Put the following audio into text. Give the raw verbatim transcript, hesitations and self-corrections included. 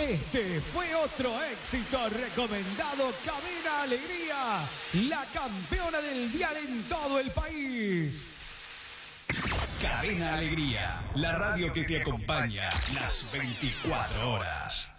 Este fue otro éxito recomendado. Cadena Alegría, la campeona del dial en todo el país. Cadena Alegría, la radio que te acompaña las veinticuatro horas.